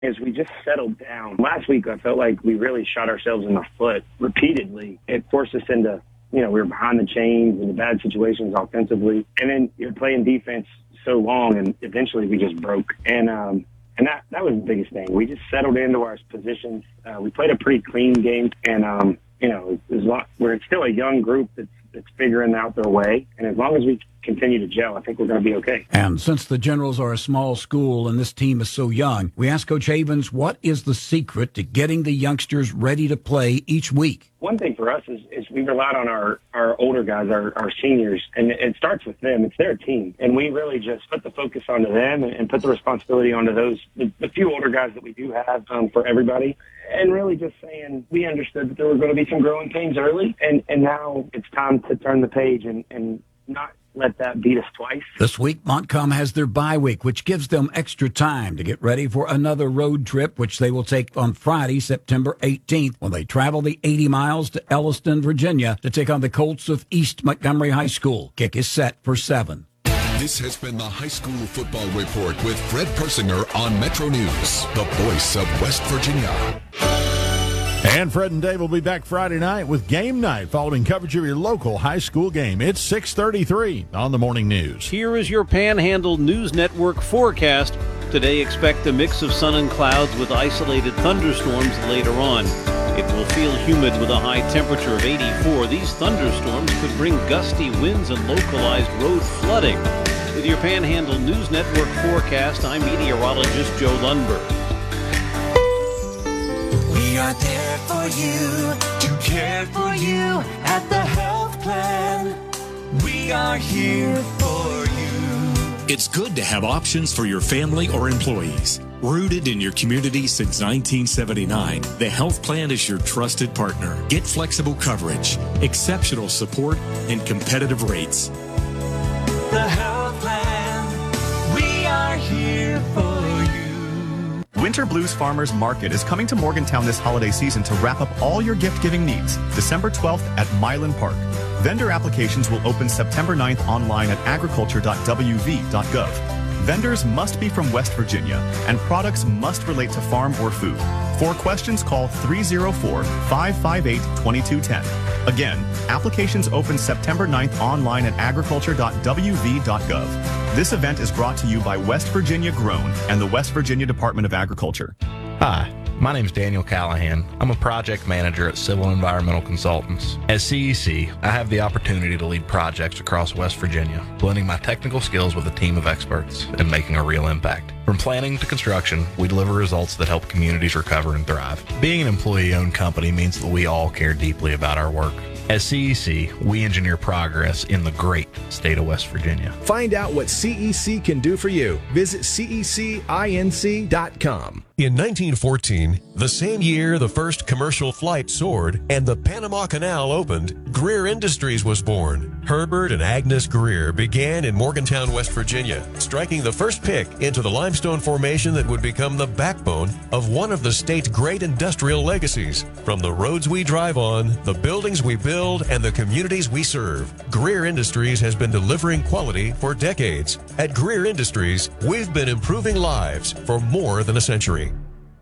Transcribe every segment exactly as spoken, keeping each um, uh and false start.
As we just settled down. Last week, I felt like we really shot ourselves in the foot repeatedly. It forced us into, you know, we were behind the chains and the bad situations offensively. And then you're playing defense so long, and eventually we just broke. And um, and that, that was the biggest thing. We just settled into our positions. Uh, we played a pretty clean game. And, um, you know, as long, we're still a young group that's, that's figuring out their way. And as long as we continue to gel, I think we're going to be okay. And since the Generals are a small school and this team is so young, we asked Coach Havens, what is the secret to getting the youngsters ready to play each week? One thing for us is, is we relied on our, our older guys, our, our seniors, and it starts with them. It's their team. And we really just put the focus onto them and, and put the responsibility onto those, the, the few older guys that we do have um, for everybody. And really just saying we understood that there were going to be some growing pains early, and, and now it's time to turn the page and, and not let that beat us twice. This week, Montcalm has their bye week, which gives them extra time to get ready for another road trip, which they will take on Friday, September eighteenth, when they travel the eighty miles to Elliston, Virginia, to take on the Colts of East Montgomery High School. Kick is set for seven. This has been the High School Football Report with Fred Persinger on Metro News, the voice of West Virginia. And Fred and Dave will be back Friday night with Game Night following coverage of your local high school game. It's six thirty-three on the Morning News. Here is your Panhandle News Network forecast. Today, expect a mix of sun and clouds with isolated thunderstorms later on. It will feel humid with a high temperature of eighty-four. These thunderstorms could bring gusty winds and localized road flooding. With your Panhandle News Network forecast, I'm meteorologist Joe Lundberg. We are there for you, to care for you at the health plan. We are here for you. It's good to have options for your family or employees. Rooted in your community since nineteen seventy-nine, the health plan is your trusted partner. Get flexible coverage, exceptional support, and competitive rates. The health plan, we are here for you. Winter Blues Farmers Market is coming to Morgantown this holiday season to wrap up all your gift-giving needs. December twelfth at Milan Park. Vendor applications will open September ninth online at agriculture dot w v dot gov. Vendors must be from West Virginia, and products must relate to farm or food. For questions, call three oh four, five five eight, two two one zero. Again, applications open September ninth online at agriculture dot w v dot gov. This event is brought to you by West Virginia Grown and the West Virginia Department of Agriculture. Hi, my name is Daniel Callahan. I'm a project manager at Civil and Environmental Consultants. At C E C, I have the opportunity to lead projects across West Virginia, blending my technical skills with a team of experts and making a real impact. From planning to construction, we deliver results that help communities recover and thrive. Being an employee-owned company means that we all care deeply about our work. At C E C, we engineer progress in the great state of West Virginia. Find out what C E C can do for you. Visit C E C inc dot com. In nineteen fourteen, the same year the first commercial flight soared and the Panama Canal opened, Greer Industries was born. Herbert and Agnes Greer began in Morgantown, West Virginia, striking the first pick into the limestone formation that would become the backbone of one of the state's great industrial legacies. From the roads we drive on, the buildings we build, and the communities we serve, Greer Industries has been delivering quality for decades. At Greer Industries, we've been improving lives for more than a century.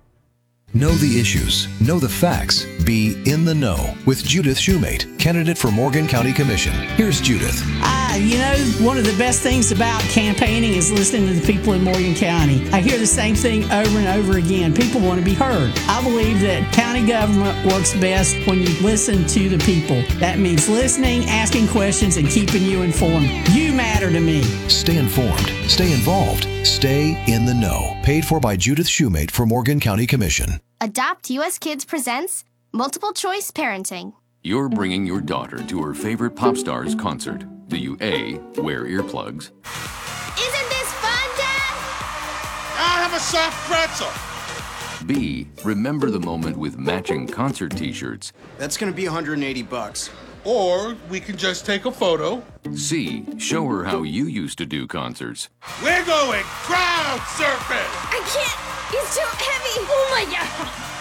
Know the issues, know the facts, be in the know with Judith Shoemate, candidate for Morgan County Commission. Here's Judith. Uh, you know, one of the best things about campaigning is listening to the people in Morgan County. I hear the same thing over and over again. People want to be heard. I believe that county government works best when you listen to the people. That means listening, asking questions, and keeping you informed. You matter to me. Stay informed, stay involved, stay in the know. Paid for by Judith Shoemate for Morgan County Commission. Adopt U S Kids presents Multiple Choice Parenting. You're bringing your daughter to her favorite pop star's concert. Do you A, wear earplugs? Isn't this fun, Dad? I'll have a soft pretzel. B, remember the moment with matching concert t-shirts. That's gonna be one hundred eighty bucks. Or we can just take a photo. C, show her how you used to do concerts. We're going crowd surfing. I can't. It's too heavy. Oh my God.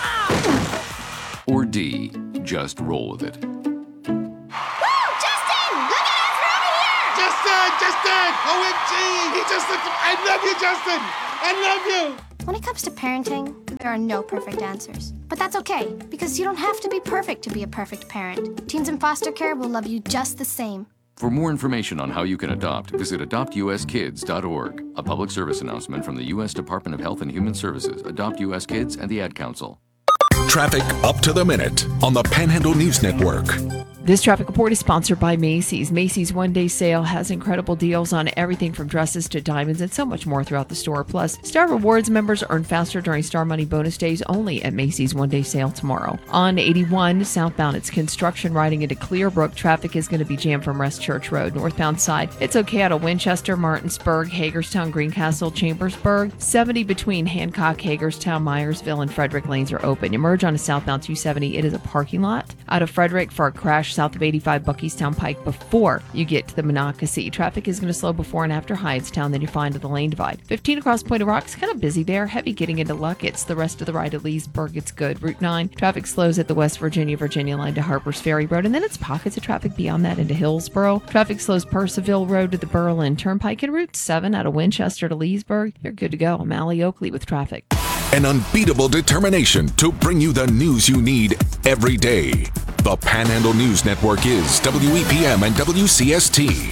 Ah. Or D, just roll with it. Woo! Justin! Look at us, we're over here! Justin! Justin! O M G! He just looked... I love you, Justin! I love you! When it comes to parenting, There are no perfect answers. But that's okay, because you don't have to be perfect to be a perfect parent. Teens in foster care will love you just the same. For more information on how you can adopt, visit adopt u s kids dot org. A public service announcement from the U S Department of Health and Human Services, Adopt U S Kids, and the Ad Council. Traffic up to the minute on the Panhandle News Network. This traffic report is sponsored by Macy's. Macy's one-day sale has incredible deals on everything from dresses to diamonds and so much more throughout the store. Plus, Star Rewards members earn faster during Star Money bonus days only at Macy's one-day sale tomorrow. On eighty-one, southbound, it's construction riding into Clearbrook. Traffic is going to be jammed from West Church Road. Northbound side, it's okay out of Winchester, Martinsburg, Hagerstown, Greencastle, Chambersburg. seventy between Hancock, Hagerstown, Myersville, and Frederick lanes are open. You merge on a southbound two seventy. It is a parking lot out of Frederick for a crash south of eighty-five Buckystown Pike before you get to the Monocacy. Traffic is going to slow before and after Hydestown, then you find the lane divide. fifteen across Point of Rocks, kind of busy there. Heavy getting into Luckett's. The rest of the ride at Leesburg, it's good. Route nine, traffic slows at the West Virginia, Virginia line to Harper's Ferry Road, and then it's pockets of traffic beyond that into Hillsboro. Traffic slows Percival Road to the Berlin Turnpike, and Route seven out of Winchester to Leesburg. You're good to go. I'm Allie Oakley with traffic. An unbeatable determination to bring you the news you need every day. The Panhandle News Network is W E P M and W C S T.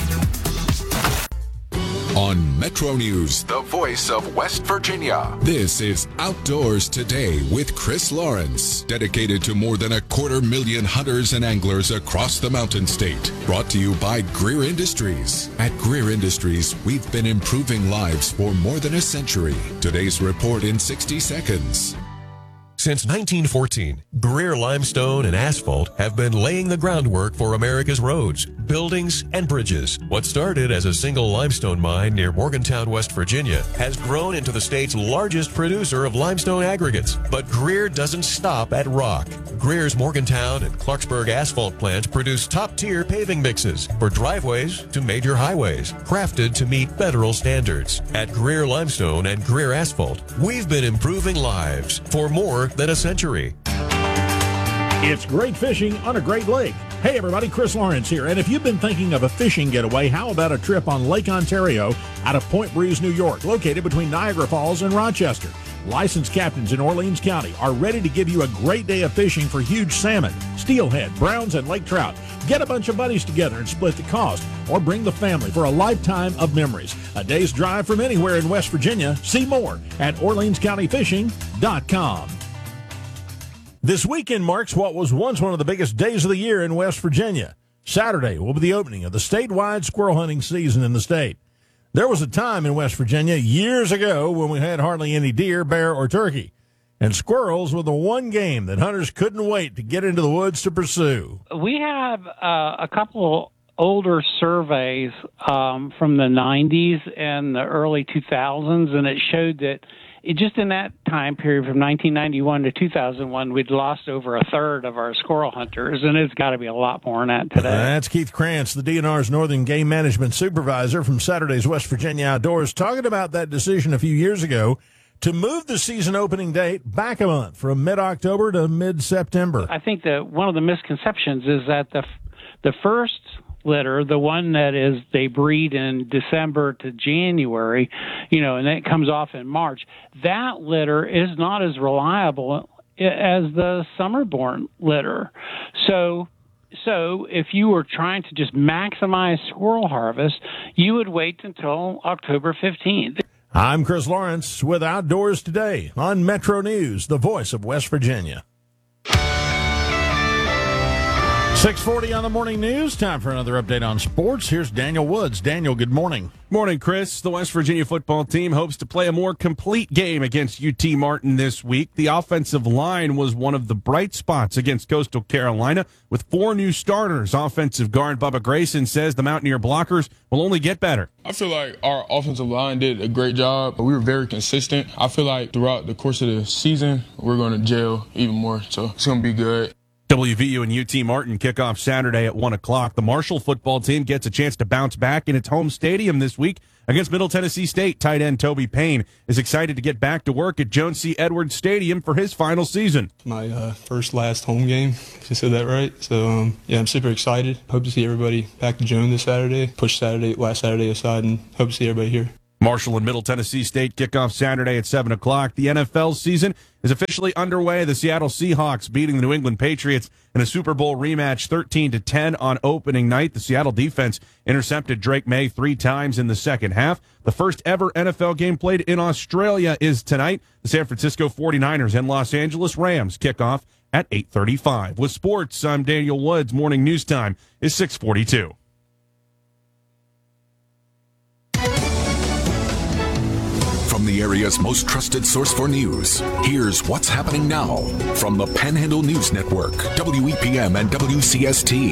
On Metro News, the voice of West Virginia. This is Outdoors Today with Chris Lawrence, dedicated to more than a quarter million hunters and anglers across the Mountain State. Brought to you by Greer Industries. At Greer Industries, we've been improving lives for more than a century. Today's report in sixty seconds. Since nineteen fourteen, Greer Limestone and Asphalt have been laying the groundwork for America's roads, buildings, and bridges. What started as a single limestone mine near Morgantown, West Virginia, has grown into the state's largest producer of limestone aggregates. But Greer doesn't stop at rock. Greer's Morgantown and Clarksburg asphalt plants produce top-tier paving mixes for driveways to major highways, crafted to meet federal standards. At Greer Limestone and Greer Asphalt, we've been improving lives for more than a century. It's great fishing on a great lake. Hey everybody, Chris Lawrence here. And if you've been thinking of a fishing getaway, how about a trip on Lake Ontario out of Point Breeze, New York, located between Niagara Falls and Rochester? Licensed captains in Orleans County are ready to give you a great day of fishing for huge salmon, steelhead, browns, and lake trout. Get a bunch of buddies together and split the cost, or bring the family for a lifetime of memories. A day's drive from anywhere in West Virginia. See more at Orleans County Fishing dot com. This weekend marks what was once one of the biggest days of the year in West Virginia. Saturday will be the opening of the statewide squirrel hunting season in the state. There was a time in West Virginia years ago when we had hardly any deer, bear, or turkey. And squirrels were the one game that hunters couldn't wait to get into the woods to pursue. We have uh, a couple older surveys um, from the nineties and the early two thousands, and it showed that it, just in that time period from nineteen ninety-one to two thousand one, we'd lost over a third of our squirrel hunters, and it's got to be a lot more than that today. That's Keith Krantz, the D N R's Northern Game Management Supervisor from Saturday's West Virginia Outdoors, talking about that decision a few years ago to move the season opening date back a month from mid-October to mid-September. I think that one of the misconceptions is that the the first litter, the one that is they breed in December to January, you know, and then it comes off in March, that litter is not as reliable as the summer-born litter. So So if you were trying to just maximize squirrel harvest, you would wait until October fifteenth. I'm Chris Lawrence with Outdoors Today on Metro News, the voice of West Virginia. six forty on the morning news. Time for another update on sports. Here's Daniel Woods. Daniel, good morning. Morning, Chris. The West Virginia football team hopes to play a more complete game against U T Martin this week. The offensive line was one of the bright spots against Coastal Carolina with four new starters. Offensive guard Bubba Grayson says the Mountaineer blockers will only get better. I feel like our offensive line did a great job. We were very consistent. I feel like throughout the course of the season, we're going to gel even more, so it's going to be good. W V U and U T Martin kick off Saturday at one o'clock. The Marshall football team gets a chance to bounce back in its home stadium this week against Middle Tennessee State. Tight end Toby Payne is excited to get back to work at Jones C. Edwards Stadium for his final season. My uh, first last home game, if I said that right. So, um, yeah, I'm super excited. Hope to see everybody back to Jones this Saturday. Push Saturday, last Saturday aside, and hope to see everybody here. Marshall and Middle Tennessee State kick off Saturday at seven o'clock. The N F L season is officially underway. The Seattle Seahawks beating the New England Patriots in a Super Bowl rematch thirteen to ten on opening night. The Seattle defense intercepted Drake May three times in the second half. The first ever N F L game played in Australia is tonight. The San Francisco forty-niners and Los Angeles Rams kick off at eight thirty-five. With sports, I'm Daniel Woods. Morning news time is six forty-two. From the area's most trusted source for news, here's what's happening now from the Panhandle News Network, W E P M and W C S T.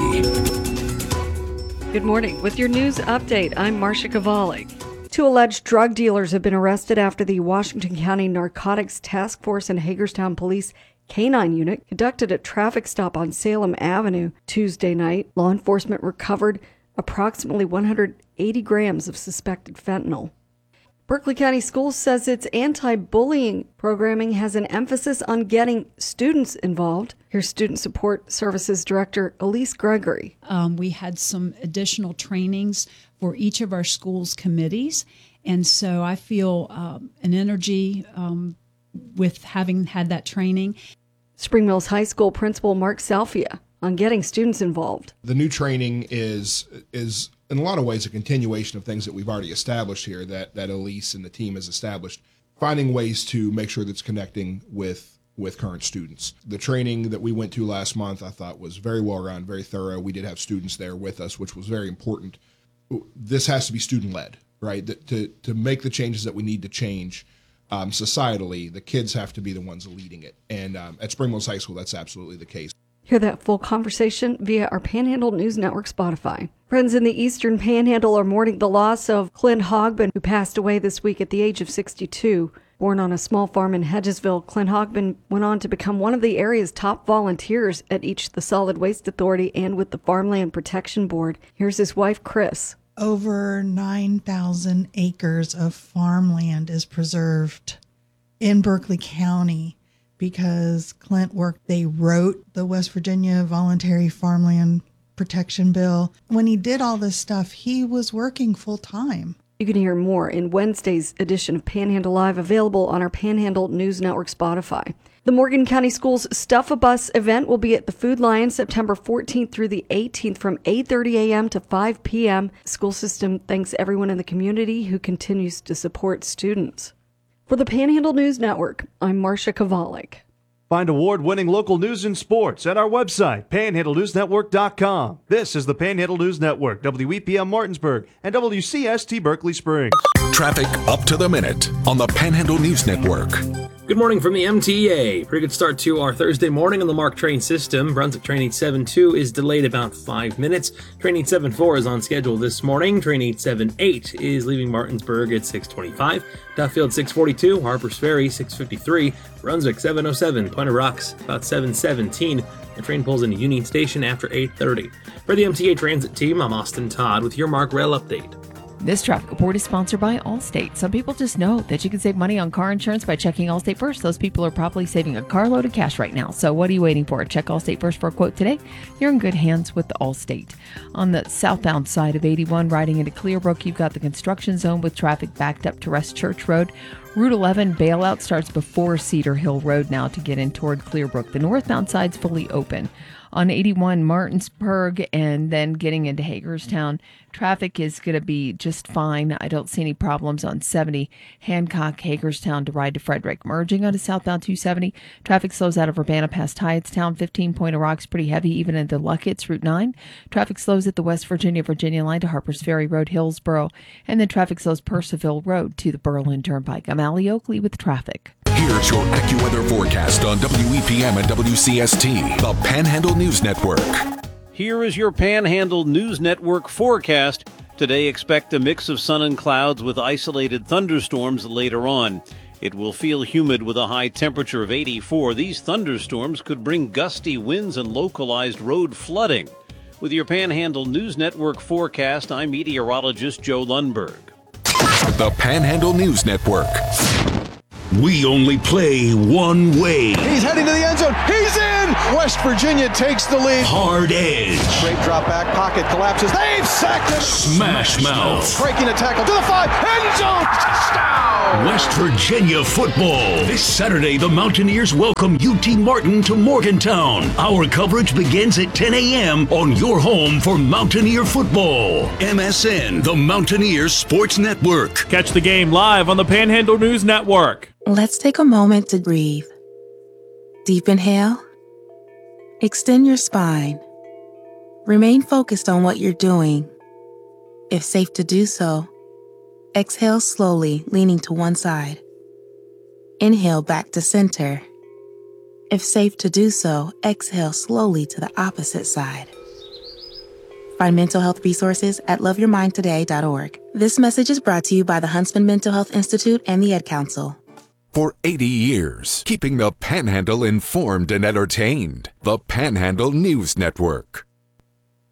Good morning. With your news update, I'm Marcia Cavalli. Two alleged drug dealers have been arrested after the Washington County Narcotics Task Force and Hagerstown Police K nine unit conducted a traffic stop on Salem Avenue Tuesday night. Law enforcement recovered approximately one hundred eighty grams of suspected fentanyl. Berkeley County Schools says its anti-bullying programming has an emphasis on getting students involved. Here's Student Support Services Director Elise Gregory. Um, we had some additional trainings for each of our schools' committees, and so I feel um, an energy um, with having had that training. Spring Mills High School Principal Mark Salfia on getting students involved. The new training is is in a lot of ways a continuation of things that we've already established here, that, that Elise and the team has established, finding ways to make sure that's connecting with with current students. The training that we went to last month I thought was very well rounded, very thorough. We did have students there with us, which was very important. This has to be student-led, right? That to, to make the changes that we need to change um, societally, the kids have to be the ones leading it. And um, at Spring Mills High School, that's absolutely the case. Hear that full conversation via our Panhandle News Network Spotify. Friends in the Eastern Panhandle are mourning the loss of Clint Hogbin, who passed away this week at the age of sixty-two. Born on a small farm in Hedgesville, Clint Hogbin went on to become one of the area's top volunteers at each the Solid Waste Authority and with the Farmland Protection Board. Here's his wife, Chris. Over nine thousand acres of farmland is preserved in Berkeley County because Clint worked. They wrote the West Virginia Voluntary Farmland Protection Bill. When he did all this stuff, he was working full time. You can hear more in Wednesday's edition of Panhandle Live, available on our Panhandle News Network Spotify. The Morgan County Schools Stuff a Bus event will be at the Food Lion September fourteenth through the eighteenth from eight thirty a.m. to five p.m. The school system thanks everyone in the community who continues to support students. For the Panhandle News Network, I'm Marcia Kovalik. Find award-winning local news and sports at our website, panhandle news network dot com. This is the Panhandle News Network, W E P M Martinsburg, and W C S T Berkeley Springs. Traffic up to the minute on the Panhandle News Network. Good morning from the M T A. Pretty good start to our Thursday morning on the MARC train system. Brunswick Train eight seven two is delayed about five minutes. Train eight seven four is on schedule this morning. Train eight seven eight is leaving Martinsburg at six twenty-five. Duffield six forty-two, Harpers Ferry six fifty-three, Brunswick seven oh seven, Pointer Rocks about seven seventeen. The train pulls into Union Station after eight thirty. For the M T A Transit team, I'm Austin Todd with your MARC Rail Update. This traffic report is sponsored by Allstate. Some people just know that you can save money on car insurance by checking Allstate First. Those people are probably saving a carload of cash right now. So what are you waiting for? Check Allstate First for a quote today. You're in good hands with Allstate. On the southbound side of eighty-one, riding into Clearbrook, you've got the construction zone with traffic backed up to West Church Road. Route eleven bailout starts before Cedar Hill Road now to get in toward Clearbrook. The northbound side's fully open. On eighty-one, Martinsburg, and then getting into Hagerstown, traffic is going to be just fine. I don't see any problems on seventy, Hancock, Hagerstown to ride to Frederick. Merging onto southbound two seventy, traffic slows out of Urbana past Hyattstown. fifteen, Pointer Rocks, pretty heavy even into Luckett's. Route nine, traffic slows at the West Virginia, Virginia line to Harpers Ferry Road, Hillsboro, and then traffic slows Percival Road to the Berlin Turnpike. I'm Allie Oakley with traffic. Here's your AccuWeather forecast on W E P M and W C S T, the Panhandle News Network. Here is your Panhandle News Network forecast. Today, expect a mix of sun and clouds with isolated thunderstorms later on. It will feel humid with a high temperature of eighty-four. These thunderstorms could bring gusty winds and localized road flooding. With your Panhandle News Network forecast, I'm meteorologist Joe Lundberg. The Panhandle News Network. We only play one way. He's heading to the end zone. He's in! West Virginia takes the lead. Hard Edge. Great drop back, pocket collapses. They've sacked him. Smash Mouth. Breaking a tackle to the five. End zone. Touchdown. West Virginia football. This Saturday, the Mountaineers welcome U T Martin to Morgantown. Our coverage begins at ten a.m. on your home for Mountaineer football. M S N, the Mountaineers Sports Network. Catch the game live on the Panhandle News Network. Let's take a moment to breathe. Deep inhale. Extend your spine. Remain focused on what you're doing. If safe to do so, exhale slowly, leaning to one side. Inhale back to center. If safe to do so, exhale slowly to the opposite side. Find mental health resources at love your mind today dot org. This message is brought to you by the Huntsman Mental Health Institute and the Ed Council. For eighty years, keeping the Panhandle informed and entertained. The Panhandle News Network.